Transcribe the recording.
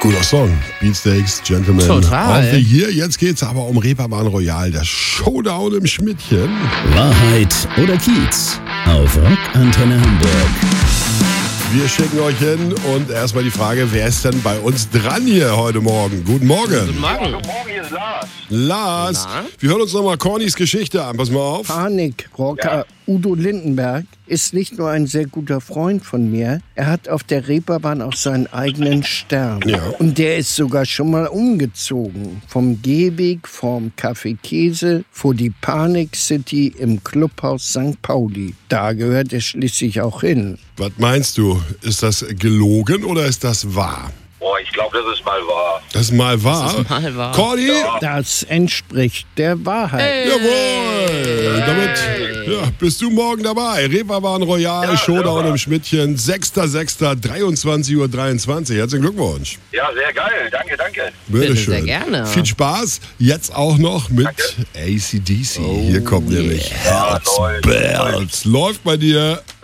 Guter Song. Beatsteaks, Gentleman Total. of the Year. Jetzt geht's aber um Reeperbahn Royal, der Showdown im Schmidtchen. Wahrheit oder Kiez auf Rock Antenne Hamburg. Wir schicken euch hin und erstmal die Frage, wer ist denn bei uns dran hier heute Morgen? Guten Morgen. Guten Morgen. Guten Morgen, hier ist Lars. Lars, Na? wir hören uns nochmal Cornys Geschichte an. Pass mal auf. Panikrocker Udo Lindenberg ist nicht nur ein sehr guter Freund von mir, er hat auf der Reeperbahn auch seinen eigenen Stern. Ja. Und der ist sogar schon mal umgezogen. Vom Gehweg, vom Café Käse, vor die Panik City im Clubhaus St. Pauli. Da gehört er schließlich auch hin. Was meinst du? Ist das gelogen oder ist das wahr? Boah, ich glaube, das ist mal wahr. Das ist mal wahr. Das ist mal wahr. Corny? Das entspricht der Wahrheit. Jawohl! Damit bist du morgen dabei. Reeperbahn Royal, Showdown super. im Schmidtchen, 6.6., 23:23 Uhr. Herzlichen Glückwunsch. Ja, sehr geil. Danke. Bitte Bitte, schön. sehr gerne. Viel Spaß. Jetzt auch noch mit AC/DC. Hier kommt nämlich Ja, Herzbells. Läuft bei dir.